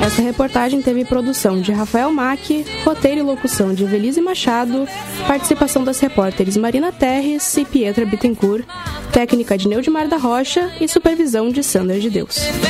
Essa reportagem teve produção de Rafael Mack, roteiro e locução de Evelise Machado, participação das repórteres Marina Terres e Pietra Bittencourt, técnica de Neudimar da Rocha e supervisão de Sandra de Deus.